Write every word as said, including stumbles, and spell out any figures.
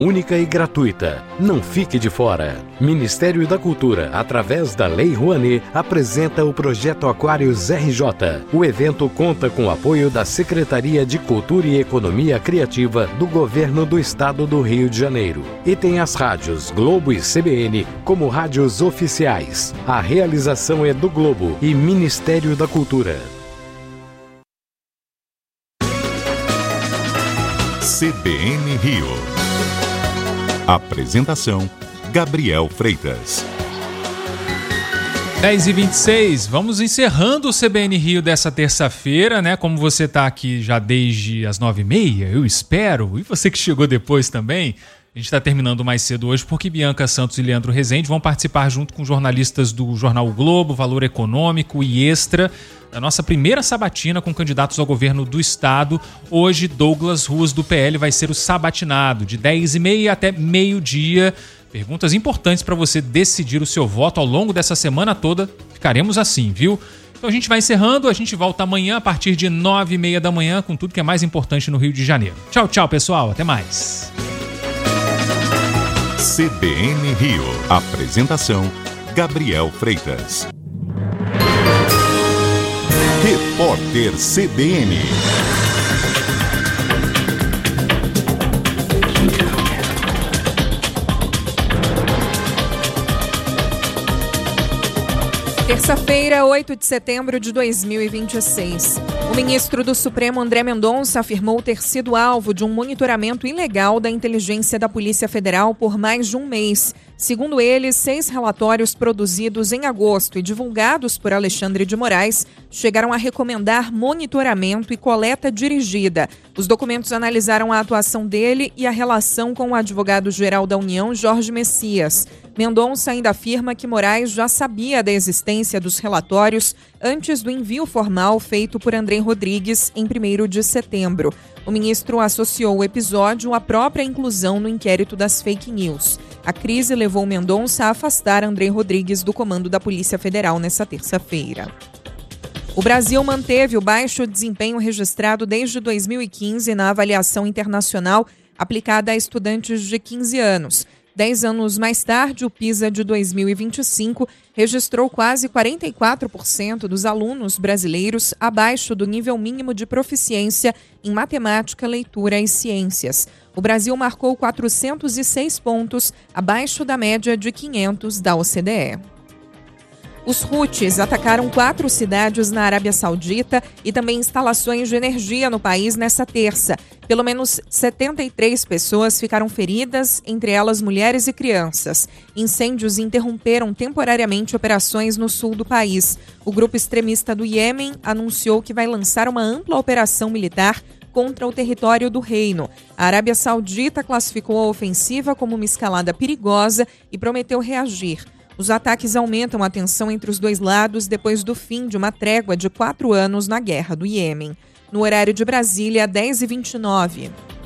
Única e gratuita. Não fique de fora. Ministério da Cultura, através da Lei Rouanet, apresenta o Projeto Aquários R J. O evento conta com o apoio da Secretaria de Cultura e Economia Criativa do Governo do Estado do Rio de Janeiro. E tem as rádios Globo e C B N como rádios oficiais. A realização é do Globo e Ministério da Cultura. C B N Rio. Apresentação: Gabriel Freitas. dez e vinte e seis, vamos encerrando o C B N Rio dessa terça-feira, né? Como você está aqui já desde as nove e meia, eu espero, e você que chegou depois também, a gente está terminando mais cedo hoje porque Bianca Santos e Leandro Rezende vão participar junto com jornalistas do Jornal o Globo, Valor Econômico e Extra, da nossa primeira sabatina com candidatos ao governo do estado. Hoje, Douglas Ruas, do P L, vai ser o sabatinado, de dez e meia até meio-dia. Perguntas importantes para você decidir o seu voto ao longo dessa semana toda. Ficaremos assim, viu? Então a gente vai encerrando, a gente volta amanhã a partir de nove e meia da manhã com tudo que é mais importante no Rio de Janeiro. Tchau, tchau, pessoal. Até mais. C B N Rio. Apresentação: Gabriel Freitas. Repórter C B N. Terça-feira, oito de setembro de dois mil e vinte e seis. O ministro do Supremo, André Mendonça, afirmou ter sido alvo de um monitoramento ilegal da inteligência da Polícia Federal por mais de um mês. Segundo ele, seis relatórios produzidos em agosto e divulgados por Alexandre de Moraes chegaram a recomendar monitoramento e coleta dirigida. Os documentos analisaram a atuação dele e a relação com o advogado-geral da União, Jorge Messias. Mendonça ainda afirma que Moraes já sabia da existência dos relatórios antes do envio formal feito por André Rodrigues em primeiro de setembro. O ministro associou o episódio à própria inclusão no inquérito das fake news. A crise levou Mendonça a afastar André Rodrigues do comando da Polícia Federal nesta terça-feira. O Brasil manteve o baixo desempenho registrado desde dois mil e quinze na avaliação internacional aplicada a estudantes de quinze anos. Dez anos mais tarde, o PISA de dois mil e vinte e cinco registrou quase quarenta e quatro por cento dos alunos brasileiros abaixo do nível mínimo de proficiência em matemática, leitura e ciências. O Brasil marcou quatrocentos e seis pontos, abaixo da média de quinhentos da O C D E. Os Houthis atacaram quatro cidades na Arábia Saudita e também instalações de energia no país nesta terça. Pelo menos setenta e três pessoas ficaram feridas, entre elas mulheres e crianças. Incêndios interromperam temporariamente operações no sul do país. O grupo extremista do Iêmen anunciou que vai lançar uma ampla operação militar contra o território do reino. A Arábia Saudita classificou a ofensiva como uma escalada perigosa e prometeu reagir. Os ataques aumentam a tensão entre os dois lados depois do fim de uma trégua de quatro anos na guerra do Iêmen. No horário de Brasília, dez e vinte e nove.